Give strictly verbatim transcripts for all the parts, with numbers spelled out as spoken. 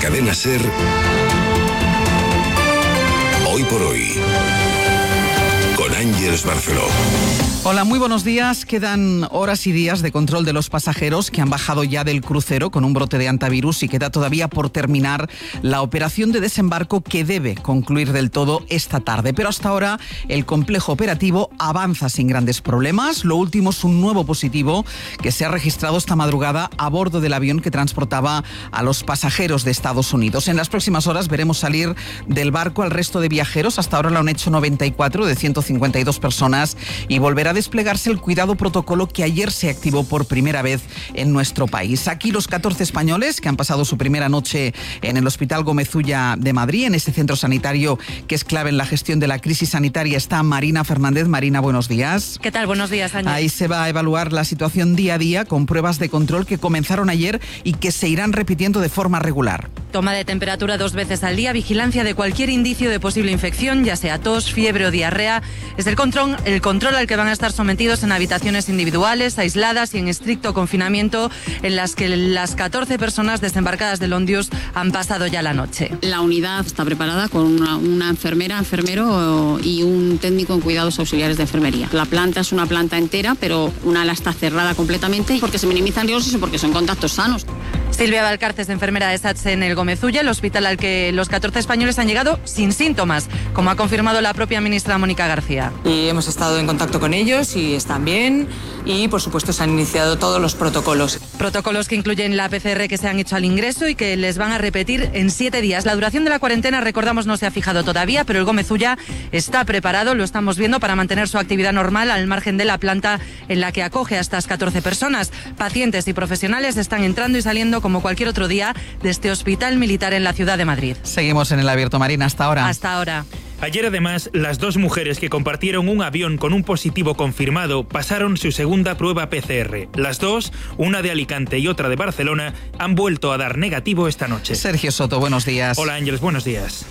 Cadena SER, Hoy por Hoy, con Ángeles Barceló. Hola, muy buenos días. Quedan horas y días de control de los pasajeros que han bajado ya del crucero con un brote de hantavirus y queda todavía por terminar la operación de desembarco que debe concluir del todo esta tarde. Pero hasta ahora el complejo operativo avanza sin grandes problemas. Lo último es un nuevo positivo que se ha registrado esta madrugada a bordo del avión que transportaba a los pasajeros de Estados Unidos. En las próximas horas veremos salir del barco al resto de viajeros. Hasta ahora lo han hecho noventa y cuatro de ciento cincuenta y dos personas y volverá a desplegarse el cuidado protocolo que ayer se activó por primera vez en nuestro país. Aquí los catorce españoles que han pasado su primera noche en el Hospital Gómez Ulla de Madrid, en este centro sanitario que es clave en la gestión de la crisis sanitaria, está Marina Fernández. Marina, buenos días. ¿Qué tal? Buenos días, Ángel. Ahí se va a evaluar la situación día a día con pruebas de control que comenzaron ayer y que se irán repitiendo de forma regular. Toma de temperatura dos veces al día, vigilancia de cualquier indicio de posible infección, ya sea tos, fiebre o diarrea. Es el control, el control al que van a estar sometidos en habitaciones individuales, aisladas y en estricto confinamiento, en las que las catorce personas desembarcadas del Ondius han pasado ya la noche. La unidad está preparada con una, una enfermera, enfermero y un técnico en cuidados auxiliares de enfermería. La planta es una planta entera, pero una ala está cerrada completamente porque se minimizan riesgos y porque son contactos sanos. Silvia Valcarces, enfermera de SATS en el Gómez Ulla, el hospital al que los catorce españoles han llegado sin síntomas, como ha confirmado la propia ministra Mónica García. Y hemos estado en contacto con ellos y están bien y, por supuesto, se han iniciado todos los protocolos. Protocolos que incluyen la P C R que se han hecho al ingreso y que les van a repetir en siete días. La duración de la cuarentena, recordamos, no se ha fijado todavía, pero el Gómez Ulla está preparado, lo estamos viendo, para mantener su actividad normal al margen de la planta en la que acoge a estas catorce personas. Pacientes y profesionales están entrando y saliendo como cualquier otro día de este hospital militar en la ciudad de Madrid. Seguimos en el abierto, Marina, hasta ahora. Hasta ahora. Ayer, además, las dos mujeres que compartieron un avión con un positivo confirmado pasaron su segunda prueba P C R. Las dos, una de Alicante y otra de Barcelona, han vuelto a dar negativo esta noche. Sergio Soto, buenos días. Hola, Ángeles, buenos días.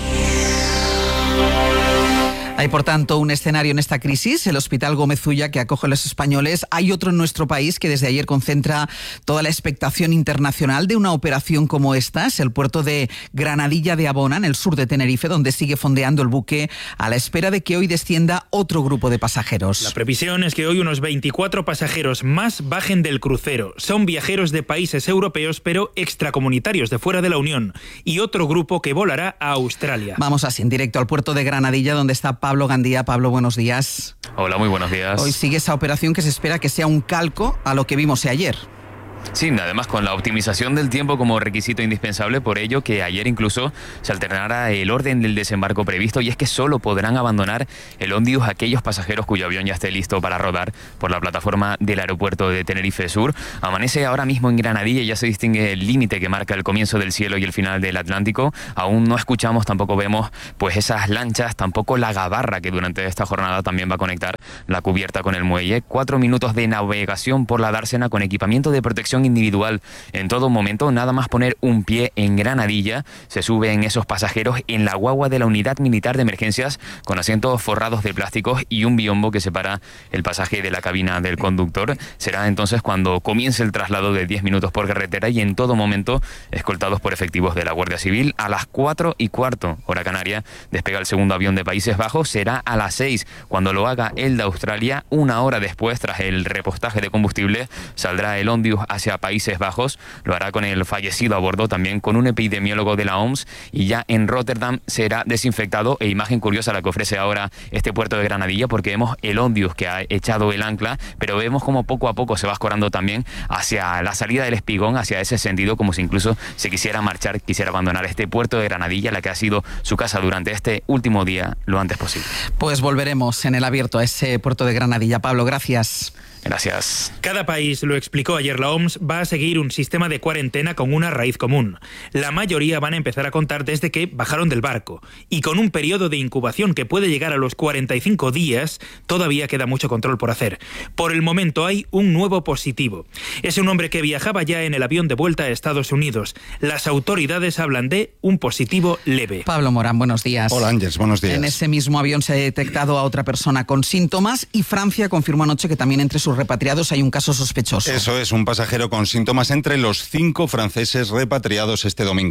Hay, por tanto, un escenario en esta crisis, el Hospital Gómez Ulla, que acoge a los españoles. Hay otro en nuestro país que desde ayer concentra toda la expectación internacional de una operación como esta. Es el puerto de Granadilla de Abona, en el sur de Tenerife, donde sigue fondeando el buque a la espera de que hoy descienda otro grupo de pasajeros. La previsión es que hoy unos veinticuatro pasajeros más bajen del crucero. Son viajeros de países europeos, pero extracomunitarios de fuera de la Unión. Y otro grupo que volará a Australia. Vamos así en directo al puerto de Granadilla, donde está Pablo Gandía. Pablo, buenos días. Hola, muy buenos días. Hoy sigue esa operación que se espera que sea un calco a lo que vimos ayer. Sí, además con la optimización del tiempo como requisito indispensable, por ello que ayer incluso se alternara el orden del desembarco previsto, y es que solo podrán abandonar el Ondius aquellos pasajeros cuyo avión ya esté listo para rodar por la plataforma del aeropuerto de Tenerife Sur. Amanece ahora mismo en Granadilla y ya se distingue el límite que marca el comienzo del cielo y el final del Atlántico. Aún no escuchamos, tampoco vemos pues esas lanchas, tampoco la gabarra que durante esta jornada también va a conectar la cubierta con el muelle. Cuatro minutos de navegación por la dársena con equipamiento de protección individual en todo momento. Nada más poner un pie en Granadilla, se suben esos pasajeros en la guagua de la Unidad Militar de Emergencias con asientos forrados de plásticos y un biombo que separa el pasaje de la cabina del conductor. Será entonces cuando comience el traslado de diez minutos por carretera y en todo momento escoltados por efectivos de la Guardia Civil. A las cuatro y cuarto, hora canaria, despega el segundo avión de Países Bajos. Será a las seis cuando lo haga el de Australia. Una hora después, tras el repostaje de combustible, saldrá el Ondius hacia Países Bajos. Lo hará con el fallecido a bordo, también con un epidemiólogo de la O M S, y ya en Rotterdam será desinfectado. E imagen curiosa la que ofrece ahora este puerto de Granadilla, porque vemos el Ondius que ha echado el ancla, pero vemos como poco a poco se va escorando también hacia la salida del Espigón, hacia ese sentido, como si incluso se quisiera marchar, quisiera abandonar este puerto de Granadilla, la que ha sido su casa durante este último día, lo antes posible. Pues volveremos en el abierto a ese puerto de Granadilla. Pablo, gracias. Gracias. Cada país, lo explicó ayer la O M S, va a seguir un sistema de cuarentena con una raíz común. La mayoría van a empezar a contar desde que bajaron del barco. Y con un periodo de incubación que puede llegar a los cuarenta y cinco días, todavía queda mucho control por hacer. Por el momento hay un nuevo positivo. Es un hombre que viajaba ya en el avión de vuelta a Estados Unidos. Las autoridades hablan de un positivo leve. Pablo Morán, buenos días. Hola, Ángeles, buenos días. En ese mismo avión se ha detectado a otra persona con síntomas y Francia confirmó anoche que también entre sus repatriados hay un caso sospechoso. Eso es, un pasajero con síntomas entre los cinco franceses repatriados este domingo.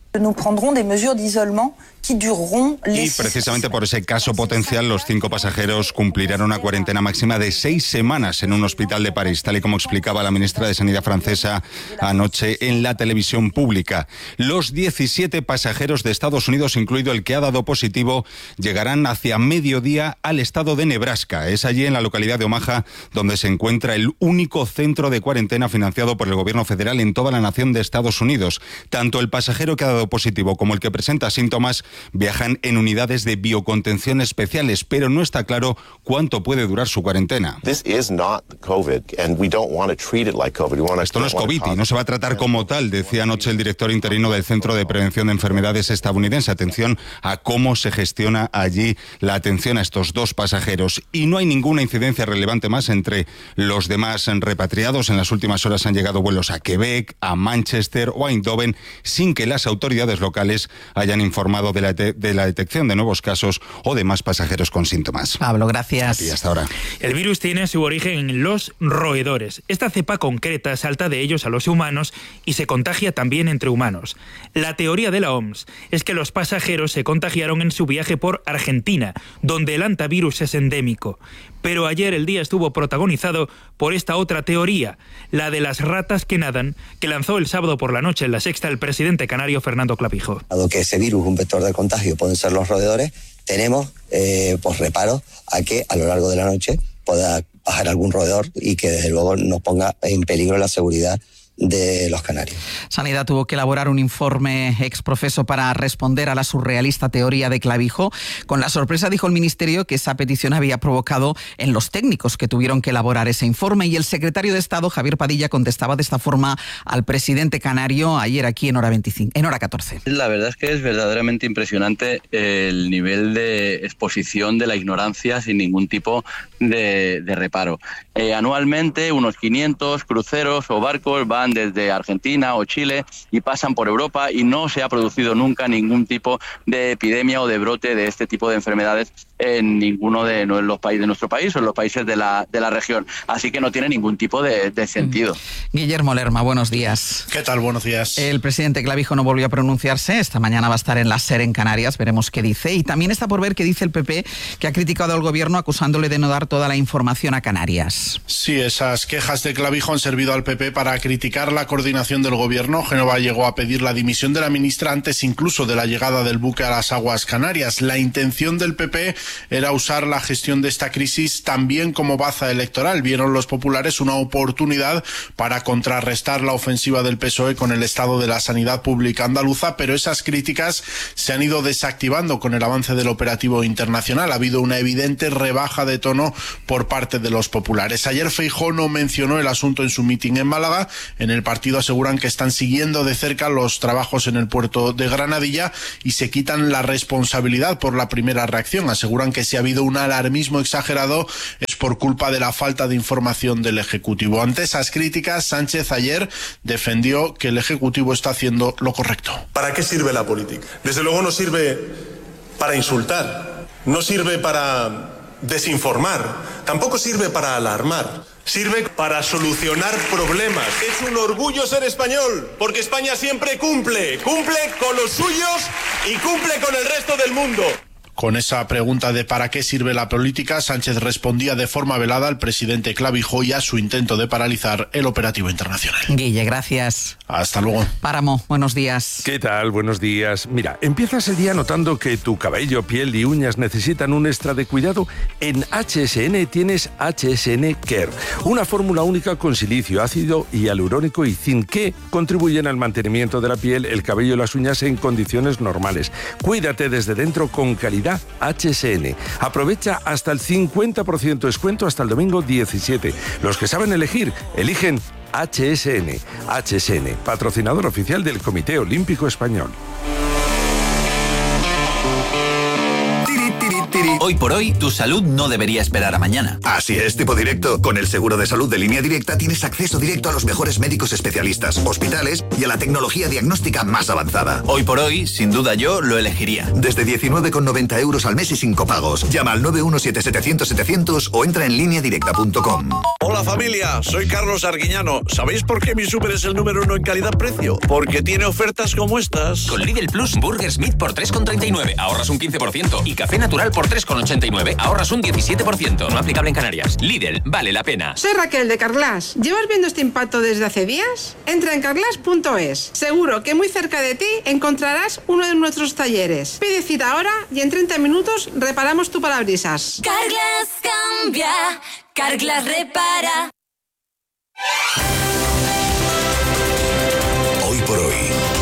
Nous prendrons des mesures d'isolement qui dureront les... Y precisamente por ese caso potencial, los cinco pasajeros cumplirán una cuarentena máxima de seis semanas en un hospital de París, tal y como explicaba la ministra de Sanidad francesa anoche en la televisión pública. Los diecisiete pasajeros de Estados Unidos, incluido el que ha dado positivo, llegarán hacia mediodía al estado de Nebraska. Es allí, en la localidad de Omaha, donde se encuentra el único centro de cuarentena financiado por el gobierno federal en toda la nación de Estados Unidos. Tanto el pasajero que ha dado positivo como el que presenta síntomas viajan en unidades de biocontención especiales, pero no está claro cuánto puede durar su cuarentena. Esto no es COVID y no se va a tratar como tal, decía anoche el director interino del Centro de Prevención de Enfermedades estadounidense. Atención a cómo se gestiona allí la atención a estos dos pasajeros. Y no hay ninguna incidencia relevante más entre los demás repatriados. En las últimas horas han llegado vuelos a Quebec, a Manchester o a Eindhoven, sin que las autoridades locales hayan informado de la, de la detección de nuevos casos o de más pasajeros con síntomas. Pablo, gracias. Y hasta ahora. El virus tiene su origen en los roedores. Esta cepa concreta salta de ellos a los humanos y se contagia también entre humanos. La teoría de la O M S es que los pasajeros se contagiaron en su viaje por Argentina, donde el hantavirus es endémico. Pero ayer el día estuvo protagonizado por esta otra teoría, la de las ratas que nadan, que lanzó el sábado por la noche en La Sexta el presidente canario Fernando Clavijo. Dado que ese virus, un vector de contagio, pueden ser los roedores, tenemos eh, pues reparo a que a lo largo de la noche pueda bajar algún roedor y que desde luego nos ponga en peligro la seguridad de los canarios. Sanidad tuvo que elaborar un informe exprofeso para responder a la surrealista teoría de Clavijo. Con la sorpresa, dijo el Ministerio, que esa petición había provocado en los técnicos que tuvieron que elaborar ese informe, y el secretario de Estado, Javier Padilla, contestaba de esta forma al presidente canario ayer aquí en Hora veinticinco, en Hora catorce. La verdad es que es verdaderamente impresionante el nivel de exposición de la ignorancia sin ningún tipo de, de reparo. Eh, anualmente unos quinientos cruceros o barcos van desde Argentina o Chile y pasan por Europa, y no se ha producido nunca ningún tipo de epidemia o de brote de este tipo de enfermedades en ninguno de los países de nuestro país o en los países de la, de la región. Así que no tiene ningún tipo de, de sentido. Guillermo Lerma, buenos días. ¿Qué tal? Buenos días. El presidente Clavijo no volvió a pronunciarse. Esta mañana va a estar en la SER en Canarias. Veremos qué dice. Y también está por ver qué dice el P P, que ha criticado al gobierno acusándole de no dar toda la información a Canarias. Sí, esas quejas de Clavijo han servido al P P para criticar la coordinación del gobierno. Génova llegó a pedir la dimisión de la ministra antes incluso de la llegada del buque a las aguas canarias. La intención del P P era usar la gestión de esta crisis también como baza electoral. Vieron los populares una oportunidad para contrarrestar la ofensiva del P S O E con el estado de la sanidad pública andaluza, pero esas críticas se han ido desactivando con el avance del operativo internacional. Ha habido una evidente rebaja de tono por parte de los populares. Ayer Feijóo no mencionó el asunto en su mitin en Málaga. En el partido aseguran que están siguiendo de cerca los trabajos en el puerto de Granadilla y se quitan la responsabilidad por la primera reacción. Aseguran que si ha habido un alarmismo exagerado es por culpa de la falta de información del Ejecutivo. Ante esas críticas, Sánchez ayer defendió que el Ejecutivo está haciendo lo correcto. ¿Para qué sirve la política? Desde luego no sirve para insultar, no sirve para desinformar, tampoco sirve para alarmar. Sirve para solucionar problemas. Es un orgullo ser español, porque España siempre cumple, cumple con los suyos y cumple con el resto del mundo. Con esa pregunta de ¿para qué sirve la política?, Sánchez respondía de forma velada al presidente Clavijo y a su intento de paralizar el operativo internacional. Guille, gracias. Hasta luego. Páramo, buenos días. ¿Qué tal? Buenos días. Mira, empiezas el día notando que tu cabello, piel y uñas necesitan un extra de cuidado. En H S N tienes H S N Care, una fórmula única con silicio, ácido hialurónico y zinc que contribuyen al mantenimiento de la piel, el cabello y las uñas en condiciones normales. Cuídate desde dentro con calidad. H S N. Aprovecha hasta el cincuenta por ciento descuento hasta el domingo diecisiete. Los que saben elegir, eligen H S N. H S N, patrocinador oficial del Comité Olímpico Español. Tiri, tiri, tiri. Siri. Hoy por hoy, tu salud no debería esperar a mañana. Así es, tipo directo. Con el seguro de salud de Línea Directa tienes acceso directo a los mejores médicos especialistas, hospitales y a la tecnología diagnóstica más avanzada. Hoy por hoy, sin duda yo lo elegiría. Desde diecinueve con noventa euros al mes y sin copagos. Llama al nueve uno siete setecientos setecientos o entra en línea directa punto com. Hola familia, soy Carlos Arguiñano. ¿Sabéis por qué mi súper es el número uno en calidad-precio? Porque tiene ofertas como estas. Con Lidl Plus, Burger Smith por tres con treinta y nueve, ahorras un quince por ciento. Y Café Natural por tres con ochenta y nueve, ahorras un diecisiete por ciento. No aplicable en Canarias. Lidl, vale la pena. Soy Raquel de Carglass. ¿Llevas viendo este impacto desde hace días? Entra en carglass punto es. Seguro que muy cerca de ti encontrarás uno de nuestros talleres. Pide cita ahora y en treinta minutos reparamos tu parabrisas. Carglass cambia, Carglass repara. Hoy por hoy,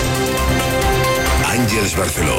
Ángeles Barceló.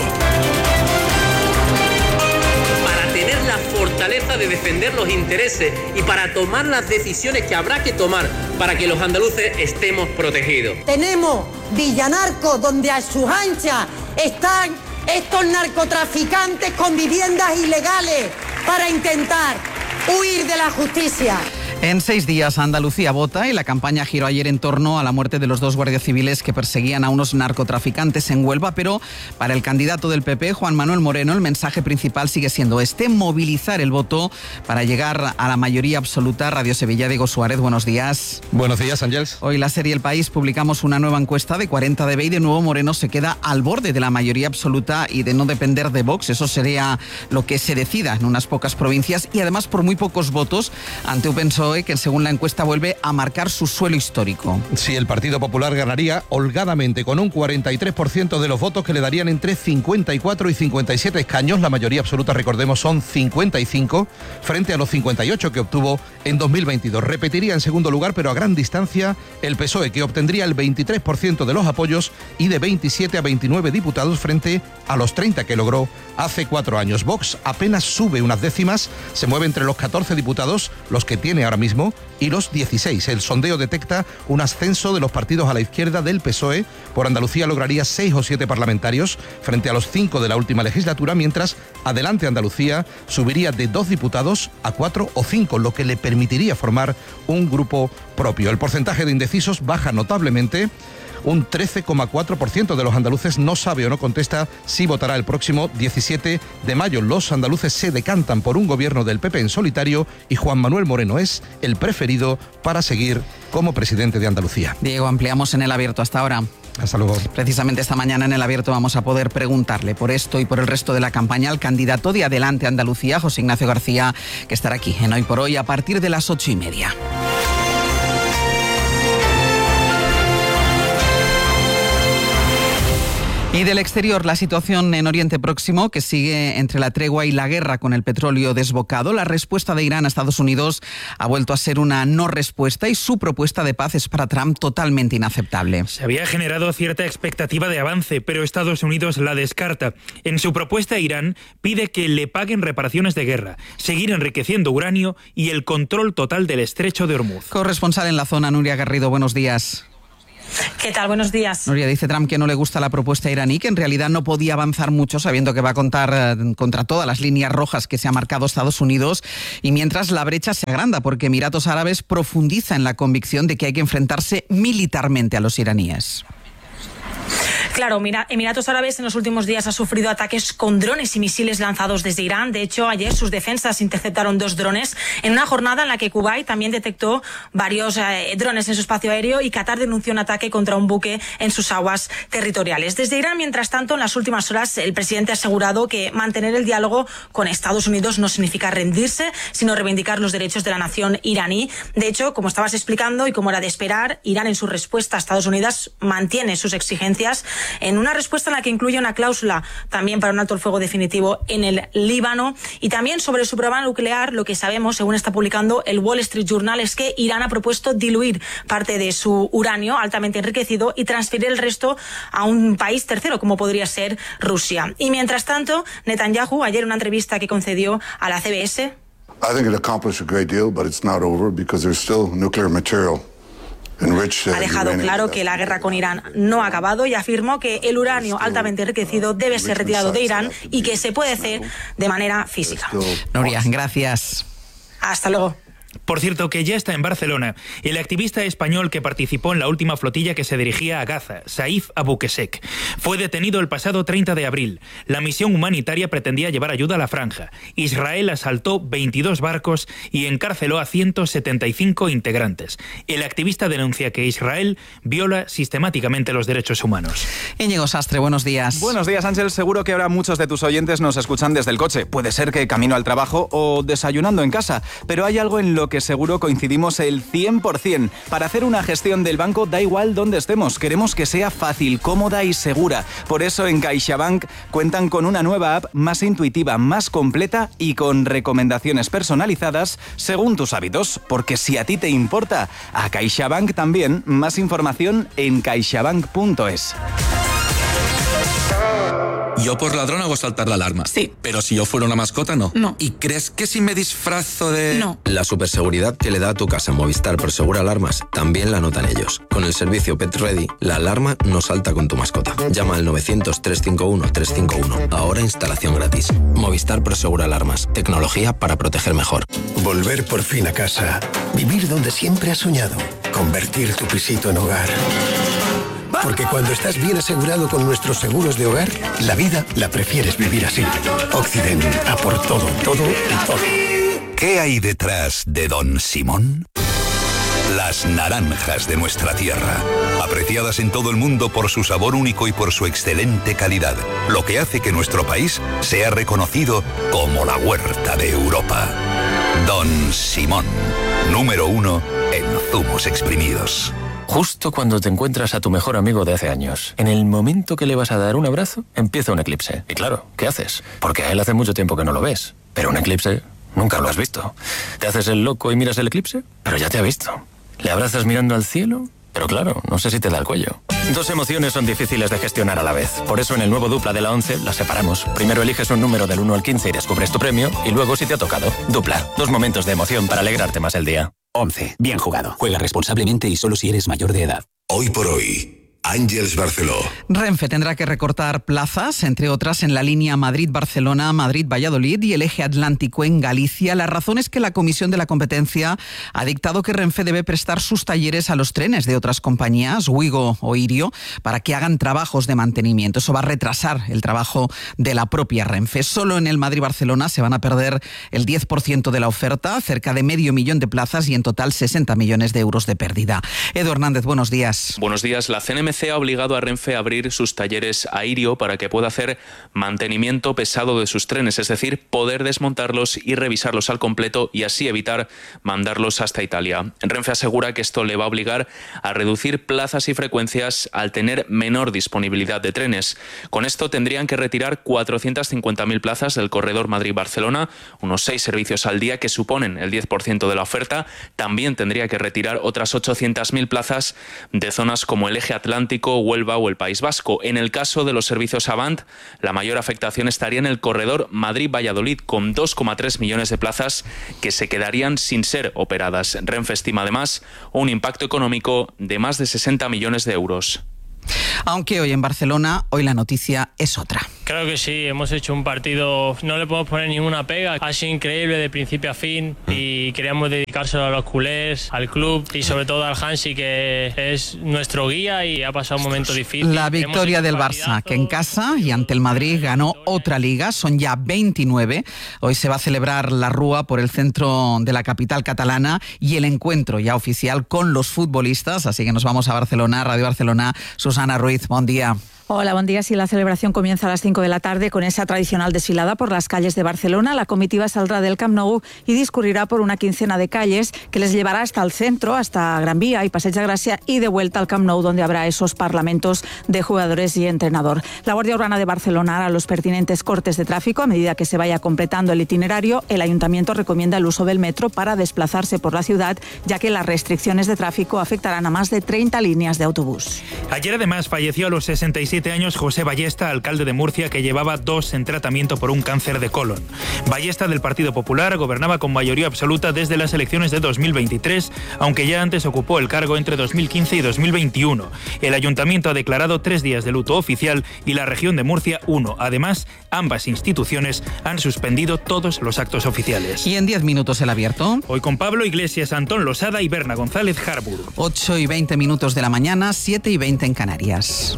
Para tener la fortaleza de defender los intereses y para tomar las decisiones que habrá que tomar para que los andaluces estemos protegidos. Tenemos Villanarco, donde a sus anchas están estos narcotraficantes con viviendas ilegales para intentar huir de la justicia. En seis días Andalucía vota y la campaña giró ayer en torno a la muerte de los dos guardias civiles que perseguían a unos narcotraficantes en Huelva, pero para el candidato del P P, Juan Manuel Moreno, el mensaje principal sigue siendo este: movilizar el voto para llegar a la mayoría absoluta. Radio Sevilla, Diego Suárez, buenos días. Buenos días, Ángeles. Hoy la serie El País publicamos una nueva encuesta de cuarenta D B y de nuevo Moreno se queda al borde de la mayoría absoluta y de no depender de Vox. Eso sería lo que se decida en unas pocas provincias y además por muy pocos votos ante un P S O E que según la encuesta vuelve a marcar su suelo histórico. Sí, el Partido Popular ganaría holgadamente con un cuarenta y tres por ciento de los votos que le darían entre cincuenta y cuatro y cincuenta y siete escaños. La mayoría absoluta, recordemos, son cincuenta y cinco frente a los cincuenta y ocho que obtuvo en dos mil veintidós. Repetiría en segundo lugar, pero a gran distancia, el P S O E, que obtendría el veintitrés por ciento de los apoyos y de veintisiete a veintinueve diputados frente a los treinta que logró hace cuatro años. Vox apenas sube unas décimas, se mueve entre los catorce diputados, los que tiene ahora mismo, y los dieciséis. El sondeo detecta un ascenso de los partidos a la izquierda del P S O E. Por Andalucía lograría seis o siete parlamentarios frente a los cinco de la última legislatura, mientras Adelante Andalucía subiría de dos diputados a cuatro o cinco, lo que le permitiría formar un grupo propio. El porcentaje de indecisos baja notablemente. Un trece coma cuatro por ciento de los andaluces no sabe o no contesta si votará el próximo diecisiete de mayo. Los andaluces se decantan por un gobierno del P P en solitario y Juan Manuel Moreno es el preferido para seguir como presidente de Andalucía. Diego, ampliamos en El Abierto. Hasta ahora. Hasta luego. Precisamente esta mañana en El Abierto vamos a poder preguntarle por esto y por el resto de la campaña al candidato de Adelante Andalucía, José Ignacio García, que estará aquí en Hoy por Hoy a partir de las ocho y media. Y del exterior, la situación en Oriente Próximo, que sigue entre la tregua y la guerra con el petróleo desbocado. La respuesta de Irán a Estados Unidos ha vuelto a ser una no respuesta y su propuesta de paz es para Trump totalmente inaceptable. Se había generado cierta expectativa de avance, pero Estados Unidos la descarta. En su propuesta, Irán pide que le paguen reparaciones de guerra, seguir enriqueciendo uranio y el control total del estrecho de Hormuz. Corresponsal en la zona, Nuria Garrido, buenos días. ¿Qué tal? Buenos días. Nuria, dice Trump que no le gusta la propuesta iraní, que en realidad no podía avanzar mucho sabiendo que va a contar eh, contra todas las líneas rojas que se ha marcado Estados Unidos, y mientras la brecha se agranda porque Emiratos Árabes profundiza en la convicción de que hay que enfrentarse militarmente a los iraníes. Claro, mira, Emiratos Árabes en los últimos días ha sufrido ataques con drones y misiles lanzados desde Irán. De hecho, ayer sus defensas interceptaron dos drones en una jornada en la que Kuwait también detectó varios eh, drones en su espacio aéreo y Qatar denunció un ataque contra un buque en sus aguas territoriales. Desde Irán, mientras tanto, en las últimas horas el presidente ha asegurado que mantener el diálogo con Estados Unidos no significa rendirse, sino reivindicar los derechos de la nación iraní. De hecho, como estabas explicando y como era de esperar, Irán en su respuesta a Estados Unidos mantiene sus exigencias en una respuesta en la que incluye una cláusula también para un alto el fuego definitivo en el Líbano. Y también sobre su programa nuclear, lo que sabemos, según está publicando el Wall Street Journal, es que Irán ha propuesto diluir parte de su uranio altamente enriquecido y transferir el resto a un país tercero, como podría ser Rusia. Y mientras tanto, Netanyahu, ayer en una entrevista que concedió a la C B S... I think it accomplished a great deal, but it's not over because there's still nuclear material Ha dejado claro que la guerra con Irán no ha acabado y afirmó que el uranio altamente enriquecido debe ser retirado de Irán y que se puede hacer de manera física. Nuria, gracias. Hasta luego. Por cierto, que ya está en Barcelona el activista español que participó en la última flotilla que se dirigía a Gaza, Saif Abouquesek. Fue detenido el pasado treinta de abril. La misión humanitaria pretendía llevar ayuda a la franja. Israel asaltó veintidós barcos y encarceló a ciento setenta y cinco integrantes. El activista denuncia que Israel viola sistemáticamente los derechos humanos. Íñigo Sastre, buenos días. Buenos días, Ángel. Seguro que ahora muchos de tus oyentes nos escuchan desde el coche. Puede ser que camino al trabajo o desayunando en casa, pero hay algo en lo que seguro coincidimos el cien por ciento. Para hacer una gestión del banco da igual dónde estemos, queremos que sea fácil, cómoda y segura. Por eso en CaixaBank cuentan con una nueva app más intuitiva, más completa y con recomendaciones personalizadas según tus hábitos. Porque si a ti te importa, a CaixaBank también. Más información en caixabank punto es. Yo por ladrón hago saltar la alarma. Sí. Pero si yo fuera una mascota, no. No. ¿Y crees que si me disfrazo de...? No. La superseguridad que le da a tu casa Movistar Prosegura Alarmas también la notan ellos. Con el servicio Pet Ready, la alarma no salta con tu mascota. Llama al novecientos, trescientos cincuenta y uno, trescientos cincuenta y uno. Ahora instalación gratis. Movistar Prosegura Alarmas. Tecnología para proteger mejor. Volver por fin a casa. Vivir donde siempre has soñado. Convertir tu pisito en hogar. Porque cuando estás bien asegurado con nuestros seguros de hogar, la vida la prefieres vivir así. Occident, a por todo, todo y todo. ¿Qué hay detrás de Don Simón? Las naranjas de nuestra tierra, apreciadas en todo el mundo por su sabor único y por su excelente calidad, lo que hace que nuestro país sea reconocido como la huerta de Europa. Don Simón, número uno en zumos exprimidos. Justo cuando te encuentras a tu mejor amigo de hace años, en el momento que le vas a dar un abrazo, empieza un eclipse. Y claro, ¿qué haces? Porque a él hace mucho tiempo que no lo ves. Pero un eclipse nunca lo has visto. ¿Te haces el loco y miras el eclipse? Pero ya te ha visto. ¿Le abrazas mirando al cielo? Pero claro, no sé si te da el cuello. Dos emociones son difíciles de gestionar a la vez. Por eso en el nuevo Dupla de la once las separamos. Primero eliges un número del uno al quince y descubres tu premio. Y luego si te ha tocado. Dupla. Dos momentos de emoción para alegrarte más el día. once. Bien jugado. Juega responsablemente y solo si eres mayor de edad. Hoy por hoy, Àngels Barceló. Renfe tendrá que recortar plazas, entre otras en la línea Madrid-Barcelona, Madrid-Valladolid y el eje atlántico en Galicia. La razón es que la Comisión de la Competencia ha dictado que Renfe debe prestar sus talleres a los trenes de otras compañías, Wigo o Irio, para que hagan trabajos de mantenimiento. Eso va a retrasar el trabajo de la propia Renfe. Solo en el Madrid-Barcelona se van a perder el diez por ciento de la oferta, cerca de medio millón de plazas y en total sesenta millones de euros de pérdida. Edu Hernández, buenos días. Buenos días. La C N M C ha obligado a Renfe a abrir sus talleres a Irio para que pueda hacer mantenimiento pesado de sus trenes, es decir, poder desmontarlos y revisarlos al completo y así evitar mandarlos hasta Italia. Renfe asegura que esto le va a obligar a reducir plazas y frecuencias al tener menor disponibilidad de trenes. Con esto tendrían que retirar cuatrocientas cincuenta mil plazas del corredor Madrid-Barcelona, unos seis servicios al día que suponen el diez por ciento de la oferta. También tendría que retirar otras ochocientas mil plazas de zonas como el eje atlántico, Huelva o el País Vasco. En el caso de los servicios Avant, la mayor afectación estaría en el corredor Madrid-Valladolid, con dos coma tres millones de plazas que se quedarían sin ser operadas. Renfe estima además un impacto económico de más de sesenta millones de euros. Aunque hoy en Barcelona, hoy la noticia es otra. Creo que sí, hemos hecho un partido, no le podemos poner ninguna pega, ha sido increíble de principio a fin y queríamos dedicárselo a los culés, al club y sobre todo al Hansi, que es nuestro guía y ha pasado un momento difícil. La victoria del Barça, que en casa y ante el Madrid ganó otra liga, son ya veintinueve. Hoy se va a celebrar la Rúa por el centro de la capital catalana y el encuentro ya oficial con los futbolistas, así que nos vamos a Barcelona, Radio Barcelona. Susana Ruiz, buen día. Hola, buen día. Sí, la celebración comienza a las cinco de la tarde con esa tradicional desfilada por las calles de Barcelona. La comitiva saldrá del Camp Nou y discurrirá por una quincena de calles que les llevará hasta el centro, hasta Gran Vía y Passeig de Gràcia y de vuelta al Camp Nou, donde habrá esos parlamentos de jugadores y entrenador. La Guardia Urbana de Barcelona hará los pertinentes cortes de tráfico a medida que se vaya completando el itinerario. El Ayuntamiento recomienda el uso del metro para desplazarse por la ciudad, ya que las restricciones de tráfico afectarán a más de treinta líneas de autobús. Ayer además falleció a los sesenta y siete siete años José Ballesta, alcalde de Murcia, que llevaba dos en tratamiento por un cáncer de colon. Ballesta, del Partido Popular, gobernaba con mayoría absoluta desde las elecciones de dos mil veintitrés, aunque ya antes ocupó el cargo entre dos mil quince y dos mil veintiuno. El ayuntamiento ha declarado tres días de luto oficial y la región de Murcia uno. Además, ambas instituciones han suspendido todos los actos oficiales. Y en diez minutos el abierto. Hoy con Pablo Iglesias, Antón Losada y Berna González Harburg. ocho y veinte minutos de la mañana, siete y veinte en Canarias.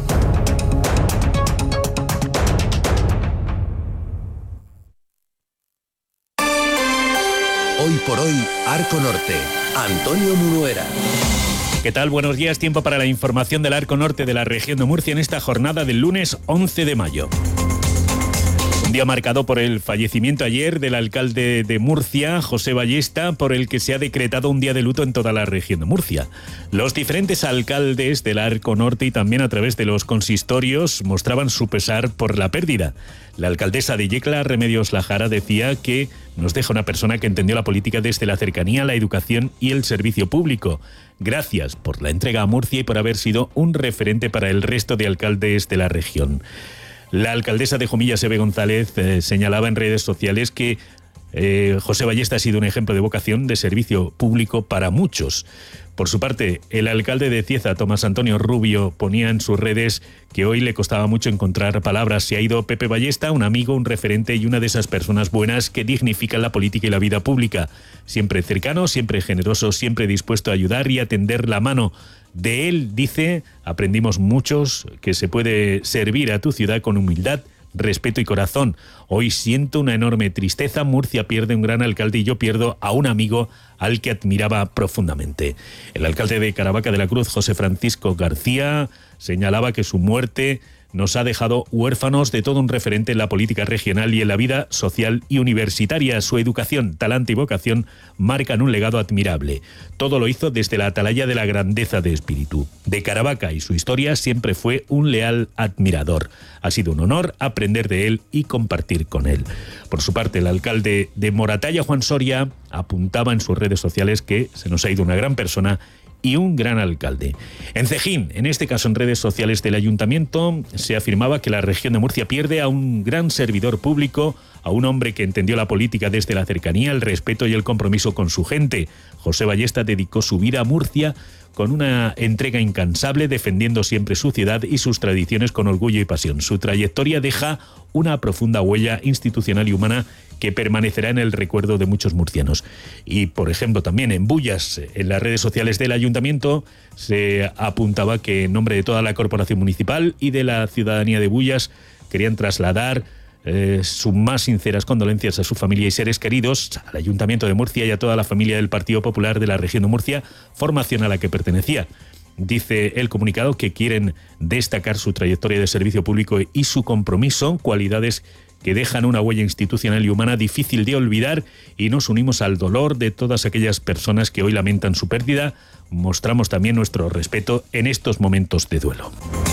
Hoy por hoy, Arco Norte. Antonio Munuera. ¿Qué tal? Buenos días. Tiempo para la información del Arco Norte de la región de Murcia en esta jornada del lunes once de mayo. Un día marcado por el fallecimiento ayer del alcalde de Murcia, José Ballesta, por el que se ha decretado un día de luto en toda la región de Murcia. Los diferentes alcaldes del Arco Norte y también a través de los consistorios mostraban su pesar por la pérdida. La alcaldesa de Yecla, Remedios Lajara, decía que nos deja una persona que entendió la política desde la cercanía, la educación y el servicio público. Gracias por la entrega a Murcia y por haber sido un referente para el resto de alcaldes de la región. La alcaldesa de Jumilla, Eve González, eh, señalaba en redes sociales que eh, José Ballesta ha sido un ejemplo de vocación de servicio público para muchos. Por su parte, el alcalde de Cieza, Tomás Antonio Rubio, ponía en sus redes que hoy le costaba mucho encontrar palabras. Se ha ido Pepe Ballesta, un amigo, un referente y una de esas personas buenas que dignifican la política y la vida pública. Siempre cercano, siempre generoso, siempre dispuesto a ayudar y a tender la mano. De él, dice, aprendimos muchos que se puede servir a tu ciudad con humildad, respeto y corazón. Hoy siento una enorme tristeza. Murcia pierde un gran alcalde y yo pierdo a un amigo al que admiraba profundamente. El alcalde de Caravaca de la Cruz, José Francisco García, señalaba que su muerte nos ha dejado huérfanos de todo un referente en la política regional y en la vida social y universitaria. Su educación, talante y vocación marcan un legado admirable. Todo lo hizo desde la atalaya de la grandeza de espíritu. De Caravaca y su historia siempre fue un leal admirador. Ha sido un honor aprender de él y compartir con él. Por su parte, el alcalde de Moratalla, Juan Soria, apuntaba en sus redes sociales que se nos ha ido una gran persona y un gran alcalde. En Cejín, en este caso en redes sociales del ayuntamiento, se afirmaba que la región de Murcia pierde a un gran servidor público, a un hombre que entendió la política desde la cercanía, el respeto y el compromiso con su gente. José Ballesta dedicó su vida a Murcia con una entrega incansable, defendiendo siempre su ciudad y sus tradiciones con orgullo y pasión. Su trayectoria deja una profunda huella institucional y humana que permanecerá en el recuerdo de muchos murcianos. Y, por ejemplo, también en Bullas, en las redes sociales del ayuntamiento, se apuntaba que en nombre de toda la corporación municipal y de la ciudadanía de Bullas querían trasladar eh, sus más sinceras condolencias a su familia y seres queridos, al Ayuntamiento de Murcia y a toda la familia del Partido Popular de la región de Murcia, formación a la que pertenecía. Dice el comunicado que quieren destacar su trayectoria de servicio público y su compromiso, cualidades que dejan una huella institucional y humana difícil de olvidar, y nos unimos al dolor de todas aquellas personas que hoy lamentan su pérdida. Mostramos también nuestro respeto en estos momentos de duelo.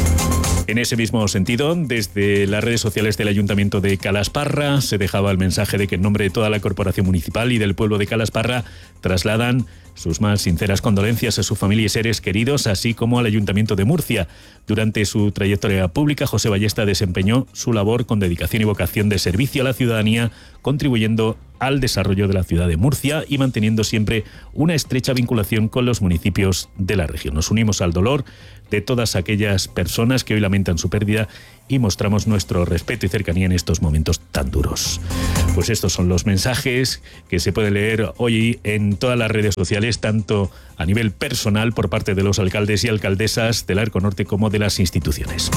En ese mismo sentido, desde las redes sociales del Ayuntamiento de Calasparra se dejaba el mensaje de que en nombre de toda la corporación municipal y del pueblo de Calasparra trasladan sus más sinceras condolencias a su familia y seres queridos, así como al Ayuntamiento de Murcia. Durante su trayectoria pública, José Ballesta desempeñó su labor con dedicación y vocación de servicio a la ciudadanía, contribuyendo al desarrollo de la ciudad de Murcia y manteniendo siempre una estrecha vinculación con los municipios de la región. Nos unimos al dolor de todas aquellas personas que hoy lamentan su pérdida y mostramos nuestro respeto y cercanía en estos momentos tan duros. Pues estos son los mensajes que se pueden leer hoy en todas las redes sociales, tanto a nivel personal por parte de los alcaldes y alcaldesas del Arco Norte como de las instituciones.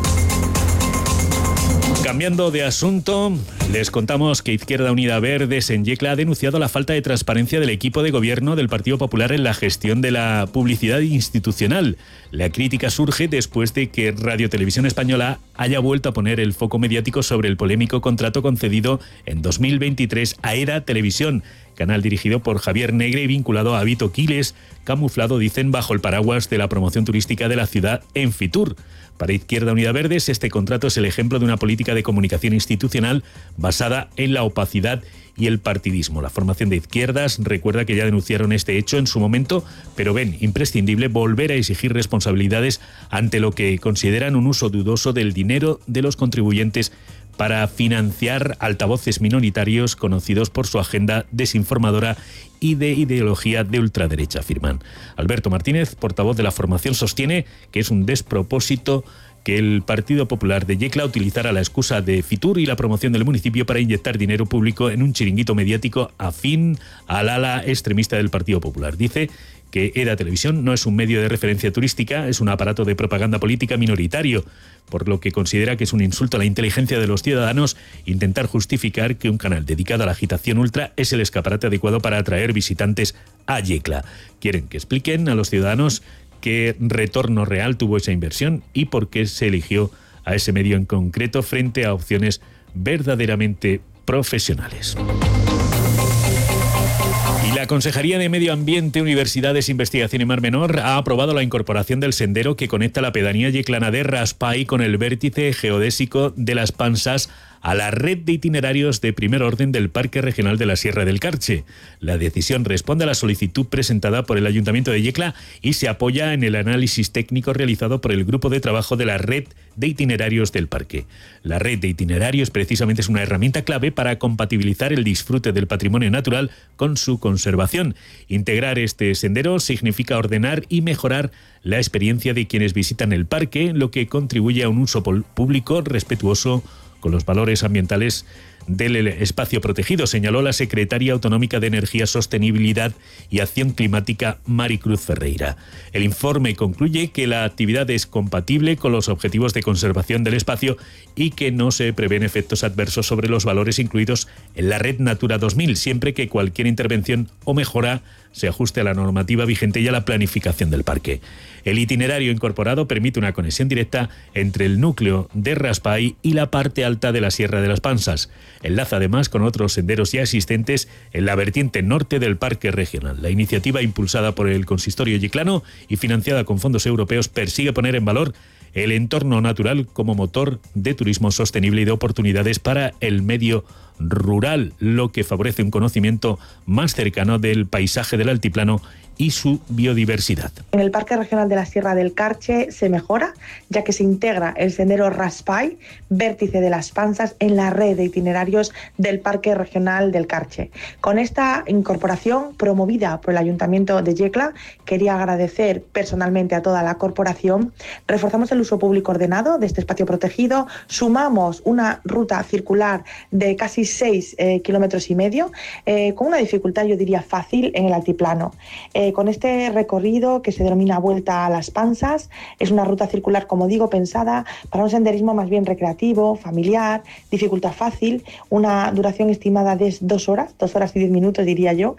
Cambiando de asunto, les contamos que Izquierda Unida Verdes en Yecla ha denunciado la falta de transparencia del equipo de gobierno del Partido Popular en la gestión de la publicidad institucional. La crítica surge después de que Radio Televisión Española haya vuelto a poner el foco mediático sobre el polémico contrato concedido en dos mil veintitrés a ERA Televisión, canal dirigido por Javier Negre y vinculado a Vito Quiles, camuflado, dicen, bajo el paraguas de la promoción turística de la ciudad en Fitur. Para Izquierda Unida Verdes, este contrato es el ejemplo de una política de comunicación institucional basada en la opacidad y el partidismo. La formación de izquierdas recuerda que ya denunciaron este hecho en su momento, pero ven imprescindible volver a exigir responsabilidades ante lo que consideran un uso dudoso del dinero de los contribuyentes para financiar altavoces minoritarios conocidos por su agenda desinformadora y de ideología de ultraderecha, afirman. Alberto Martínez, portavoz de la formación, sostiene que es un despropósito que el Partido Popular de Yecla utilizara la excusa de Fitur y la promoción del municipio para inyectar dinero público en un chiringuito mediático afín al ala extremista del Partido Popular. Dice que EDA Televisión no es un medio de referencia turística, es un aparato de propaganda política minoritario, por lo que considera que es un insulto a la inteligencia de los ciudadanos intentar justificar que un canal dedicado a la agitación ultra es el escaparate adecuado para atraer visitantes a Yecla. Quieren que expliquen a los ciudadanos qué retorno real tuvo esa inversión y por qué se eligió a ese medio en concreto frente a opciones verdaderamente profesionales. Y la Consejería de Medio Ambiente, Universidades, Investigación y Mar Menor ha aprobado la incorporación del sendero que conecta la pedanía yeclana de Raspall con el vértice geodésico de Las Pansas a la red de itinerarios de primer orden del Parque Regional de la Sierra del Carche. La decisión responde a la solicitud presentada por el Ayuntamiento de Yecla y se apoya en el análisis técnico realizado por el Grupo de Trabajo de la Red de Itinerarios del Parque. La red de itinerarios precisamente es una herramienta clave para compatibilizar el disfrute del patrimonio natural con su conservación. Integrar este sendero significa ordenar y mejorar la experiencia de quienes visitan el parque, lo que contribuye a un uso público respetuoso con los valores ambientales del espacio protegido, señaló la secretaria autonómica de Energía, Sostenibilidad y Acción Climática, Maricruz Ferreira. El informe concluye que la actividad es compatible con los objetivos de conservación del espacio y que no se prevén efectos adversos sobre los valores incluidos en la Red Natura dos mil, siempre que cualquier intervención o mejora se ajuste a la normativa vigente y a la planificación del parque. El itinerario incorporado permite una conexión directa entre el núcleo de Raspall y la parte alta de la Sierra de las Pansas. Enlaza además con otros senderos ya existentes en la vertiente norte del Parque Regional. La iniciativa, impulsada por el Consistorio yeclano y financiada con fondos europeos, persigue poner en valor el entorno natural como motor de turismo sostenible y de oportunidades para el medio rural, lo que favorece un conocimiento más cercano del paisaje del altiplano y su biodiversidad. En el Parque Regional de la Sierra del Carche se mejora, ya que se integra el sendero Raspall, vértice de Las Pansas, en la red de itinerarios del Parque Regional del Carche. Con esta incorporación promovida por el Ayuntamiento de Yecla, quería agradecer personalmente a toda la corporación. Reforzamos el uso público ordenado de este espacio protegido, sumamos una ruta circular de casi seis eh, kilómetros y medio, eh, con una dificultad, yo diría, fácil en el altiplano. Eh, con este recorrido que se denomina Vuelta a Las Pansas, es una ruta circular, como digo, pensada para un senderismo más bien recreativo, familiar, dificultad fácil, una duración estimada de dos horas, dos horas y diez minutos diría yo,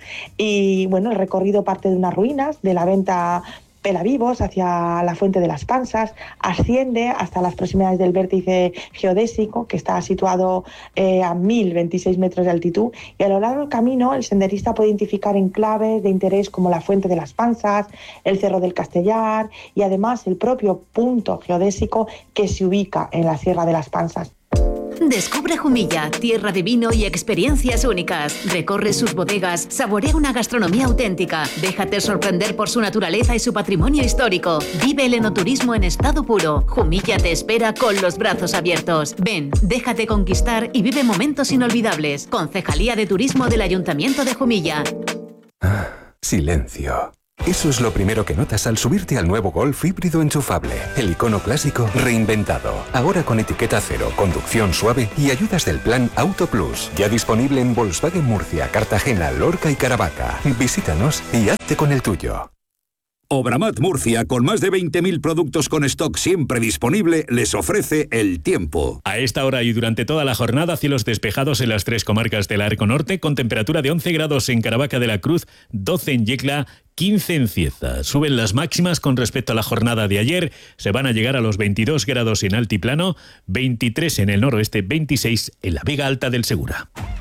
y bueno, el recorrido parte de unas ruinas, de la Venta Pelavivos hacia la Fuente de las Pansas, asciende hasta las proximidades del vértice geodésico, que está situado eh, a mil veintiséis metros de altitud, y a lo largo del camino el senderista puede identificar enclaves de interés como la Fuente de las Pansas, el Cerro del Castellar y además el propio punto geodésico que se ubica en la Sierra de las Pansas. Descubre Jumilla, tierra de vino y experiencias únicas. Recorre sus bodegas, saborea una gastronomía auténtica. Déjate sorprender por su naturaleza y su patrimonio histórico. Vive el enoturismo en estado puro. Jumilla te espera con los brazos abiertos. Ven, déjate conquistar y vive momentos inolvidables. Concejalía de Turismo del Ayuntamiento de Jumilla. Ah, silencio. Eso es lo primero que notas al subirte al nuevo Golf híbrido enchufable. El icono clásico reinventado. Ahora con etiqueta cero, conducción suave y ayudas del plan Auto Plus. Ya disponible en Volkswagen Murcia, Cartagena, Lorca y Caravaca. Visítanos y hazte con el tuyo. Obramat Murcia, con más de veinte mil productos con stock siempre disponible, les ofrece el tiempo. A esta hora y durante toda la jornada, cielos despejados en las tres comarcas del Arco Norte, con temperatura de once grados en Caravaca de la Cruz, doce en Yecla, quince en Cieza. Suben las máximas con respecto a la jornada de ayer. Se van a llegar a los veintidós grados en Altiplano, veintitrés en el noroeste, veintiséis en la Vega Alta del Segura.